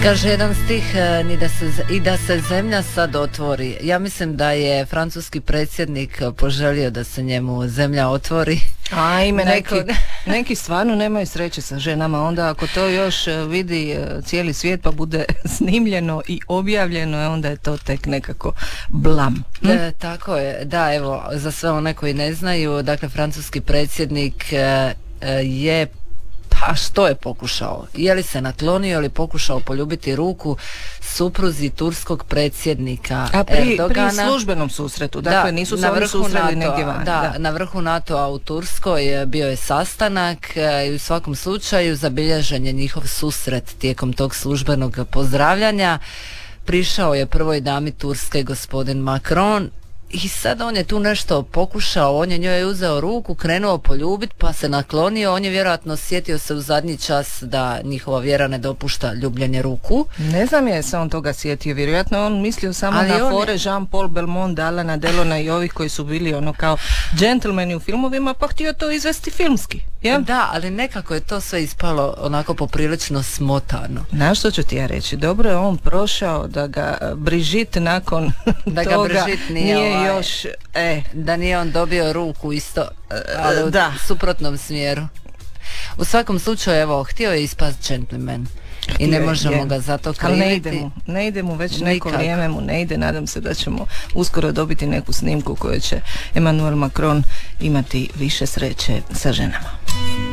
Kaže jedan stih, i da se zemlja sad otvori. Ja mislim da je francuski predsjednik poželio da se njemu zemlja otvori. Ajme, neki stvarno nemaju sreće sa ženama, onda ako to još vidi cijeli svijet pa bude snimljeno i objavljeno, onda je to tek nekako blam. Tako je, da, evo, za sve one koji ne znaju, dakle, francuski predsjednik je, pa što je pokušao? Je li se naklonio ili pokušao poljubiti ruku supruzi turskog predsjednika Erdogana? Pri službenom susretu, dakle nisu se oni susreli negdje vani. Da, na vrhu NATO-a u Turskoj bio je sastanak i u svakom slučaju zabilježen je njihov susret tijekom tog službenog pozdravljanja. Prišao je prvoj dami Turske gospodin Macron i sad on je tu nešto pokušao, on je njoj uzeo ruku, krenuo poljubiti pa se naklonio, on je vjerojatno sjetio se u zadnji čas da njihova vjera ne dopušta ljubljenje ruku. Ne znam je se on toga sjetio, vjerojatno on mislio samo na fore Jean-Paul Belmondo, Alana Delona i ovih koji su bili ono kao džentlmeni u filmovima, pa htio to izvesti filmski. Ja? Da, ali nekako je to sve ispalo onako poprilično smotano. Znaš što ću ti ja reći? Dobro je on prošao da ga Brigitte nakon da toga ga Brigitte nije još... Da nije on dobio ruku isto, ali u suprotnom smjeru. U svakom slučaju, evo, htio je ispast gentleman. I ne možemo ga zato kriviti. Ali ne ide mu već neko vrijeme mu ne ide. Nadam se da ćemo uskoro dobiti neku snimku koju će Emmanuel Macron imati više sreće sa ženama.